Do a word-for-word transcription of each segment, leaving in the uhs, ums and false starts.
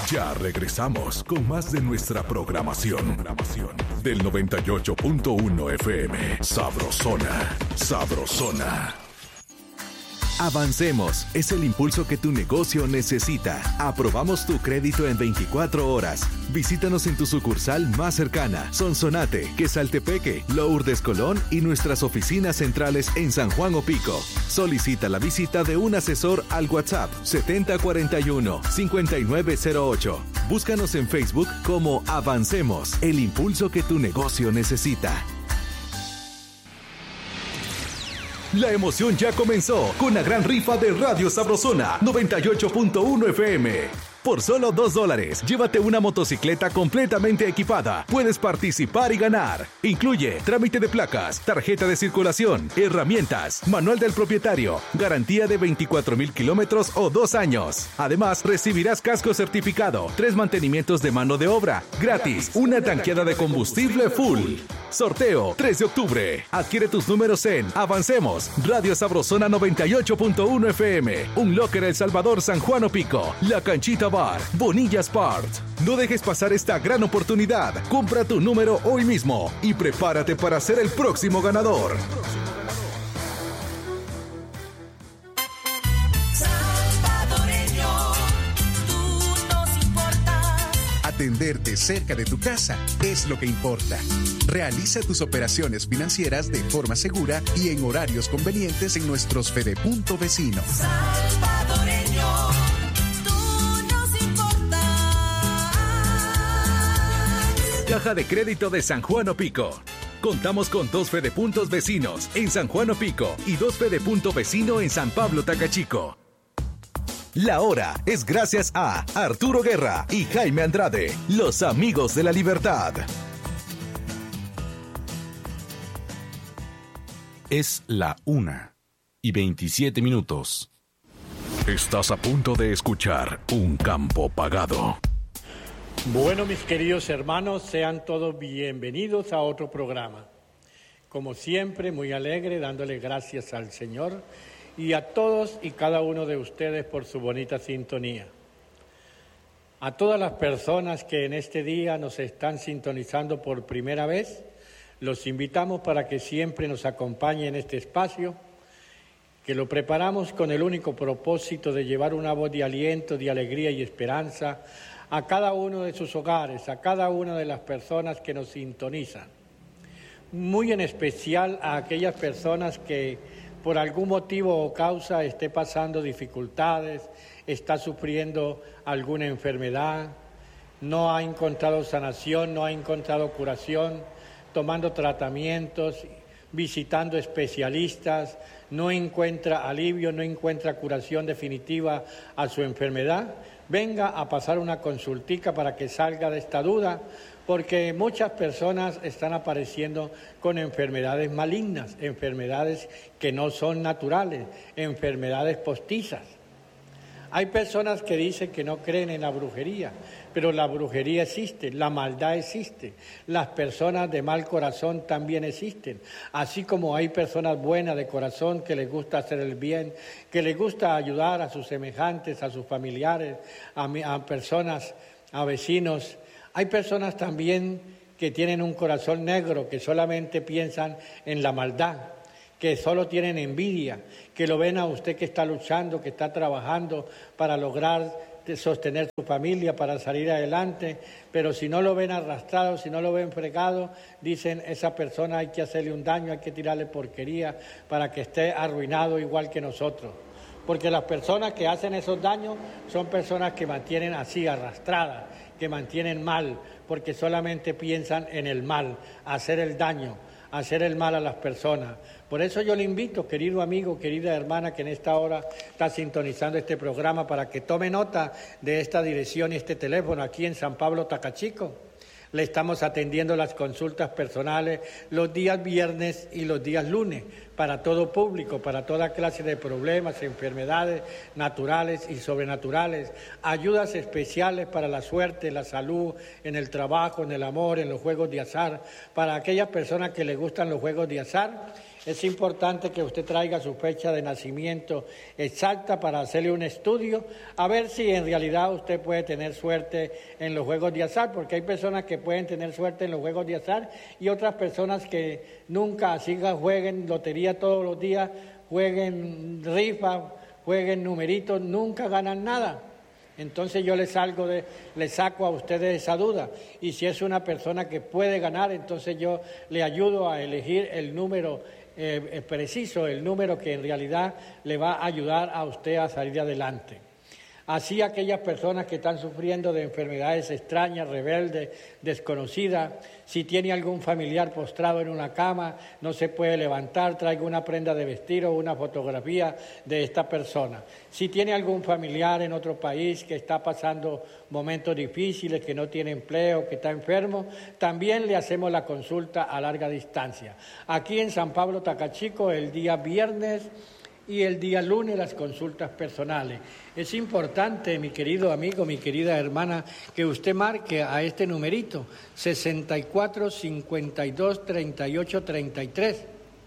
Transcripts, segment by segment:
Ya regresamos con más de nuestra programación. Del noventa y ocho punto uno F M. Sabrosona. Sabrosona. Avancemos es el impulso que tu negocio necesita. Aprobamos tu crédito en veinticuatro horas. Visítanos en tu sucursal más cercana, Sonsonate, Quesaltepeque, Lourdes Colón y nuestras oficinas centrales en San Juan Opico. Solicita la visita de un asesor al WhatsApp setenta cuarenta y uno, cincuenta y nueve cero ocho. Búscanos en Facebook como Avancemos, el impulso que tu negocio necesita. La emoción ya comenzó con la gran rifa de Radio Sabrosona noventa y ocho punto uno F M. Por solo dos dólares, llévate una motocicleta completamente equipada. Puedes participar y ganar. Incluye trámite de placas, tarjeta de circulación, herramientas, manual del propietario, garantía de veinticuatro mil kilómetros o dos años. Además, recibirás casco certificado, tres mantenimientos de mano de obra, gratis, una tanqueada de combustible full. Sorteo tres de octubre. Adquiere tus números en Avancemos, Radio Sabrosona noventa y ocho punto uno F M, Un Locker El Salvador, San Juan Opico, La Canchita Bar, Bonilla Sport. No dejes pasar esta gran oportunidad. Compra tu número hoy mismo y prepárate para ser el próximo ganador. Atenderte cerca de tu casa es lo que importa. Realiza tus operaciones financieras de forma segura y en horarios convenientes en nuestros Fedepunto vecinos. Salvadoreño, tú nos importas. Caja de Crédito de San Juan Opico. Contamos con dos Fedepuntos vecinos en San Juan Opico y dos Fedepunto vecino en San Pablo Tacachico. La hora es gracias a Arturo Guerra y Jaime Andrade, los amigos de la libertad. Es la una y veintisiete minutos. Estás a punto de escuchar Un Campo Pagado. Bueno, mis queridos hermanos, sean todos bienvenidos a otro programa. Como siempre, muy alegre, dándole gracias al Señor y a todos y cada uno de ustedes por su bonita sintonía. A todas las personas que en este día nos están sintonizando por primera vez, los invitamos para que siempre nos acompañen en este espacio, que lo preparamos con el único propósito de llevar una voz de aliento, de alegría y esperanza a cada uno de sus hogares, a cada una de las personas que nos sintonizan. Muy en especial a aquellas personas que por algún motivo o causa esté pasando dificultades, está sufriendo alguna enfermedad, no ha encontrado sanación, no ha encontrado curación, tomando tratamientos, visitando especialistas, no encuentra alivio, no encuentra curación definitiva a su enfermedad. Venga a pasar una consultica para que salga de esta duda, porque muchas personas están apareciendo con enfermedades malignas, enfermedades que no son naturales, enfermedades postizas. Hay personas que dicen que no creen en la brujería, pero la brujería existe, la maldad existe, las personas de mal corazón también existen, así como hay personas buenas de corazón que les gusta hacer el bien, que les gusta ayudar a sus semejantes, a sus familiares, a, a personas, a vecinos. Hay personas también que tienen un corazón negro, que solamente piensan en la maldad, que solo tienen envidia, que lo ven a usted que está luchando, que está trabajando para lograr sostener su familia, para salir adelante, pero si no lo ven arrastrado, si no lo ven fregado, dicen, esa persona hay que hacerle un daño, hay que tirarle porquería para que esté arruinado igual que nosotros. Porque las personas que hacen esos daños son personas que mantienen así, arrastradas, que mantienen mal, porque solamente piensan en el mal, hacer el daño, hacer el mal a las personas. Por eso yo le invito, querido amigo, querida hermana, que en esta hora está sintonizando este programa, para que tome nota de esta dirección y este teléfono aquí en San Pablo Tacachico. Le estamos atendiendo las consultas personales los días viernes y los días lunes, para todo público, para toda clase de problemas, enfermedades naturales y sobrenaturales, ayudas especiales para la suerte, la salud, en el trabajo, en el amor, en los juegos de azar. Para aquellas personas que les gustan los juegos de azar, es importante que usted traiga su fecha de nacimiento exacta para hacerle un estudio, a ver si en realidad usted puede tener suerte en los juegos de azar, porque hay personas que pueden tener suerte en los juegos de azar y otras personas que nunca así jueguen lotería todos los días, jueguen rifa, jueguen numeritos, nunca ganan nada. Entonces yo les, salgo de, les saco a ustedes esa duda, y si es una persona que puede ganar, entonces yo le ayudo a elegir el número eh, preciso, el número que en realidad le va a ayudar a usted a salir adelante. Así aquellas personas que están sufriendo de enfermedades extrañas, rebeldes, desconocidas, si tiene algún familiar postrado en una cama, no se puede levantar, traiga una prenda de vestir o una fotografía de esta persona. Si tiene algún familiar en otro país que está pasando momentos difíciles, que no tiene empleo, que está enfermo, también le hacemos la consulta a larga distancia. Aquí en San Pablo Tacachico, el día viernes y el día lunes las consultas personales. Es importante, mi querido amigo, mi querida hermana, que usted marque a este numerito, sesenta y cuatro, cincuenta y dos, treinta y ocho, treinta y tres.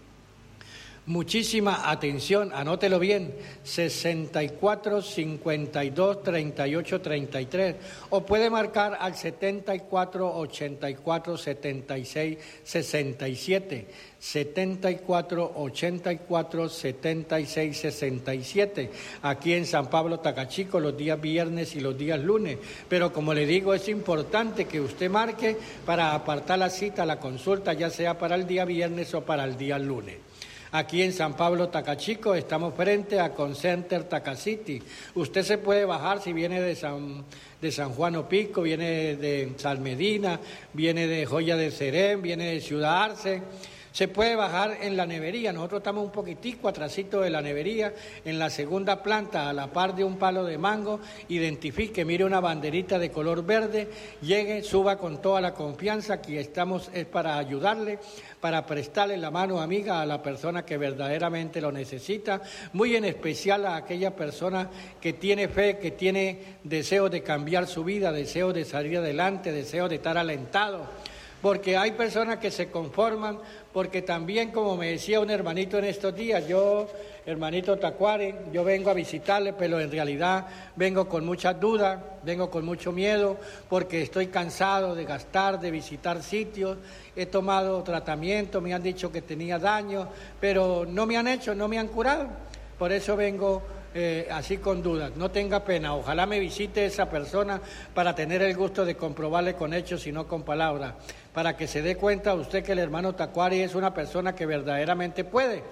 Muchísima atención, anótelo bien, sesenta y cuatro, cincuenta y dos, treinta y ocho, treinta y tres, o puede marcar al setenta y cuatro, ochenta y cuatro, setenta y seis, sesenta y siete, setenta y cuatro, ochenta y cuatro, setenta y seis, sesenta y siete, aquí en San Pablo Tacachico los días viernes y los días lunes. Pero como le digo, es importante que usted marque para apartar la cita, la consulta, ya sea para el día viernes o para el día lunes. Aquí en San Pablo Tacachico estamos frente a Concenter Tacacity. Usted se puede bajar si viene de San, de San Juan Opico, viene de Salmedina, viene de Joya de Serén, viene de Ciudad Arce. Se puede bajar en la nevería. Nosotros estamos un poquitico atrasito de la nevería, en la segunda planta, a la par de un palo de mango. Identifique, mire una banderita de color verde, llegue, suba con toda la confianza. Aquí estamos es para ayudarle, para prestarle la mano amiga a la persona que verdaderamente lo necesita, muy en especial a aquella persona que tiene fe, que tiene deseo de cambiar su vida, deseo de salir adelante, deseo de estar alentado. Porque hay personas que se conforman, porque también, como me decía un hermanito en estos días, yo, hermanito Tacuare, yo vengo a visitarle, pero en realidad vengo con muchas dudas, vengo con mucho miedo, porque estoy cansado de gastar, de visitar sitios, he tomado tratamiento, me han dicho que tenía daño, pero no me han hecho, no me han curado, por eso vengo Eh, así con dudas. No tenga pena, ojalá me visite esa persona para tener el gusto de comprobarle con hechos y no con palabras, para que se dé cuenta usted que el hermano Tacuari es una persona que verdaderamente puede.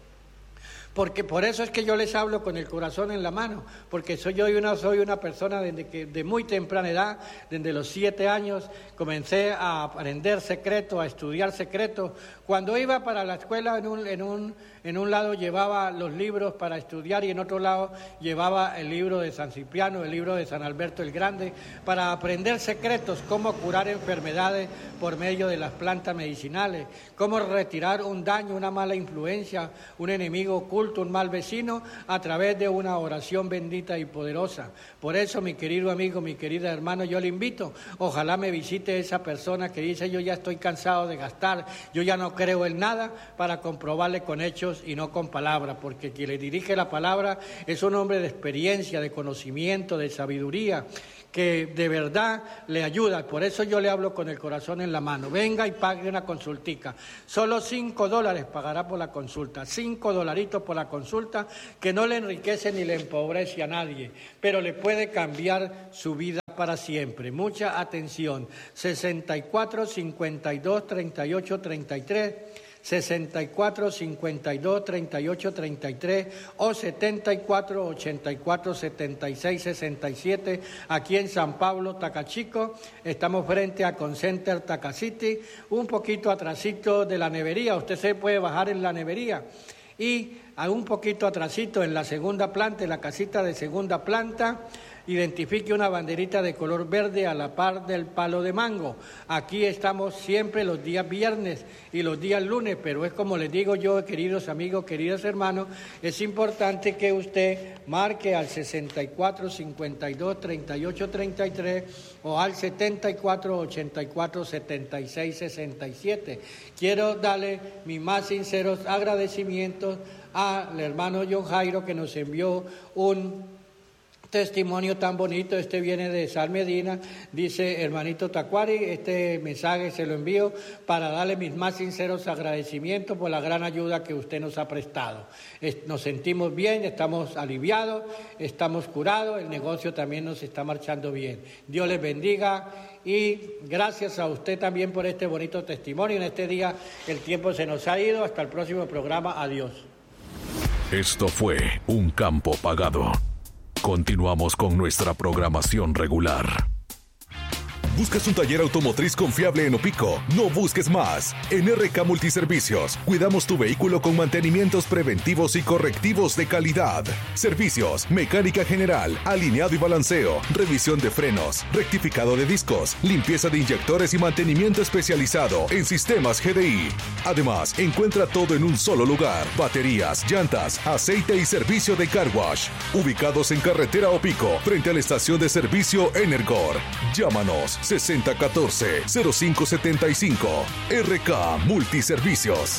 Porque por eso es que yo les hablo con el corazón en la mano, porque soy yo una, soy una persona desde que de muy temprana edad, desde los siete años, comencé a aprender secreto, a estudiar secreto. Cuando iba para la escuela, en un, en un, en un lado llevaba los libros para estudiar y en otro lado llevaba el libro de San Cipriano, el libro de San Alberto el Grande, para aprender secretos, cómo curar enfermedades por medio de las plantas medicinales, cómo retirar un daño, una mala influencia, un enemigo oculto, un mal vecino, a través de una oración bendita y poderosa. Por eso, mi querido amigo, mi querida hermano, yo le invito, ojalá me visite esa persona que dice, yo ya estoy cansado de gastar, yo ya no creo en nada, para comprobarle con hechos y no con palabras, porque quien le dirige la palabra es un hombre de experiencia, de conocimiento, de sabiduría, que de verdad le ayuda. Por eso yo le hablo con el corazón en la mano. Venga y pague una consultica. Solo cinco dólares pagará por la consulta. Cinco dolaritos por la consulta, que no le enriquece ni le empobrece a nadie, pero le puede cambiar su vida para siempre. Mucha atención. sesenta y cuatro, cincuenta y dos, treinta y ocho, treinta y tres. sesenta y cuatro, cincuenta y dos, treinta y ocho, treinta y tres o setenta y cuatro, ochenta y cuatro, setenta y seis, sesenta y siete, aquí en San Pablo, Tacachico. Estamos frente a Concenter Tacacity, un poquito atrasito de la nevería. Usted se puede bajar en la nevería. Y a un poquito atrasito en la segunda planta, en la casita de segunda planta, identifique una banderita de color verde a la par del palo de mango. Aquí estamos siempre los días viernes y los días lunes, pero es como les digo yo, queridos amigos, queridos hermanos, es importante que usted marque al sesenta y cuatro, cincuenta y dos, treinta y ocho, treinta y tres o al setenta y cuatro, ochenta y cuatro, setenta y seis, sesenta y siete. Quiero darle mis más sinceros agradecimientos al hermano John Jairo, que nos envió un testimonio tan bonito. Este viene de Sal Medina. Dice: hermanito Tacuari, este mensaje se lo envío para darle mis más sinceros agradecimientos por la gran ayuda que usted nos ha prestado. Nos sentimos bien, estamos aliviados, estamos curados, el negocio también nos está marchando bien. Dios les bendiga y gracias a usted también por este bonito testimonio. En este día el tiempo se nos ha ido. Hasta el próximo programa. Adiós. Esto fue Un Campo Pagado. Continuamos con nuestra programación regular. ¿Buscas un taller automotriz confiable en Opico? No busques más. En R K Multiservicios, cuidamos tu vehículo con mantenimientos preventivos y correctivos de calidad. Servicios, mecánica general, alineado y balanceo, revisión de frenos, rectificado de discos, limpieza de inyectores y mantenimiento especializado en sistemas G D I. Además, encuentra todo en un solo lugar. Baterías, llantas, aceite y servicio de car wash. Ubicados en carretera Opico, frente a la estación de servicio Energor. Llámanos sesenta catorce cero cinco setenta y cinco. R K Multiservicios.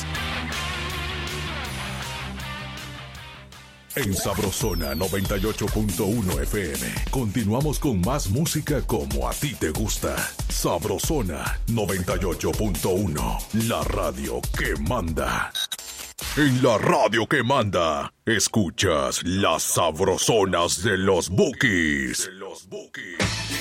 En Sabrosona noventa y ocho punto uno F M. Continuamos con más música como a ti te gusta. Sabrosona noventa y ocho punto uno. La radio que manda. En la radio que manda, escuchas las sabrosonas de los Bukis.